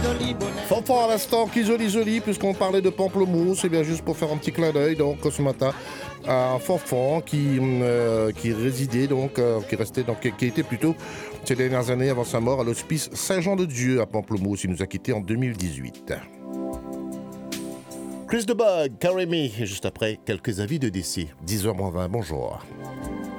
Fanfan à l'instant, qui joli, puisqu'on parlait de pamplemousse, et bien juste pour faire un petit clin d'œil, donc ce matin, à un Fanfan qui résidait, donc, qui restait, donc, qui était plutôt ces dernières années avant sa mort à l'hospice Saint-Jean-de-Dieu à Pamplemousse. Il nous a quittés en 2018. Chris de Bug, Carry Me, et juste après, quelques avis de décès. 10h20, bonjour.